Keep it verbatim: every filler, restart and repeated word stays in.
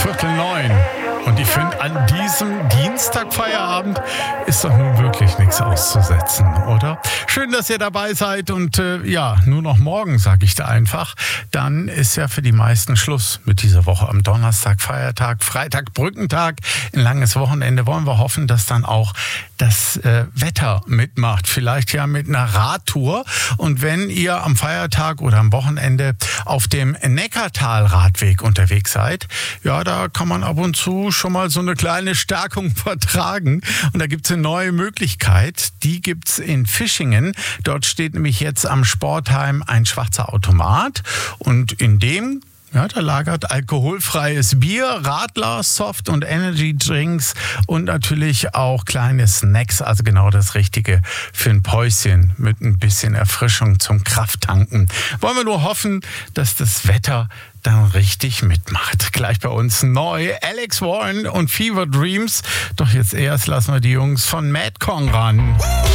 Viertel neun. Und ich finde, an diesem Dienstag Feierabend ist doch nun wirklich nichts auszusetzen, oder? Schön, dass ihr dabei seid und äh, ja, nur noch morgen, sage ich da einfach. Dann ist ja für die meisten Schluss mit dieser Woche. Am Donnerstag Feiertag, Freitag Brückentag, ein langes Wochenende. Wollen wir hoffen, dass dann auch das äh, Wetter mitmacht. Vielleicht ja mit einer Radtour. Und wenn ihr am Feiertag oder am Wochenende auf dem Neckartal-Radweg unterwegs seid, ja, da kann man ab und zu schon mal so eine kleine Stärkung vertragen. Und da gibt es eine neue Möglichkeit. Die gibt es in Fischingen. Dort steht nämlich jetzt am Sportheim ein schwarzer Automat. Und in dem Ja, da lagert alkoholfreies Bier, Radler, Soft- und Energy-Drinks und natürlich auch kleine Snacks, also genau das Richtige für ein Päuschen mit ein bisschen Erfrischung zum Krafttanken. Wollen wir nur hoffen, dass das Wetter dann richtig mitmacht. Gleich bei uns neu Alex Warren und Fever Dreams. Doch jetzt erst lassen wir die Jungs von Madcon ran.